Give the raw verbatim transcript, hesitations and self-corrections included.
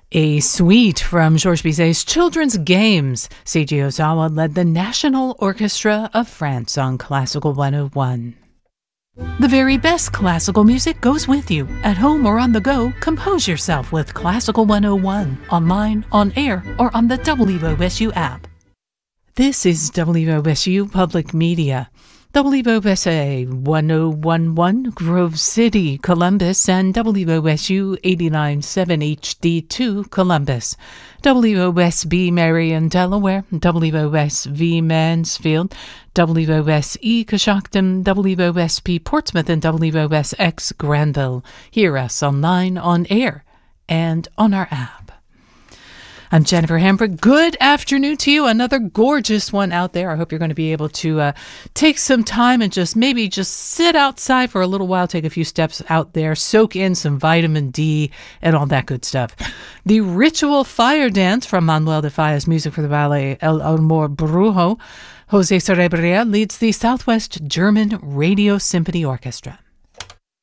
A suite from Georges Bizet's Children's Games. Seiji Ozawa led the National Orchestra of France on Classical one oh one. The very best classical music goes with you. At home or on the go, compose yourself with Classical one oh one, online, on air, or on the W O S U app. This is W O S U Public Media. W O S A one oh one point one Grove City, Columbus, and W O S U eighty-nine point seven H D two, Columbus. W O S B Marion, Delaware, W O S V Mansfield, W O S E Coshocton, W O S P Portsmouth, and W O S X Granville. Hear us online, on air, and on our app. I'm Jennifer Hambrick. Good afternoon to you. Another gorgeous one out there. I hope you're going to be able to uh, take some time and just maybe just sit outside for a little while, take a few steps out there, soak in some vitamin D and all that good stuff. The Ritual Fire Dance from Manuel de Falla's music for the ballet El Amor Brujo. Jose Cerebria leads the Southwest German Radio Symphony Orchestra.